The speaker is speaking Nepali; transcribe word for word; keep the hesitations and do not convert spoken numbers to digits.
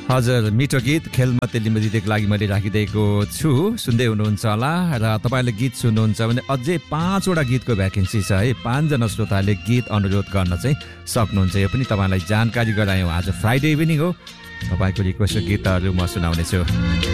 हजुर, मिठो गीत खेलमा तेलिमजीको लागि मैले राखिदिएको छु, सुन्दै हुनुहुन्छ होला। र तपाईँले गीत सुन्नुहुन्छ भने अझै पाँचवटा गीतको भ्याकेन्सी छ है। पाँचजना श्रोताले गीत अनुरोध गर्न चाहिँ सक्नुहुन्छ। यो पनि तपाईँलाई जानकारी गरायौँ। आज फ्राइडे इभिनिङ हो, तपाईँको रिक्वेस्ट गीतहरू म सुनाउनेछु।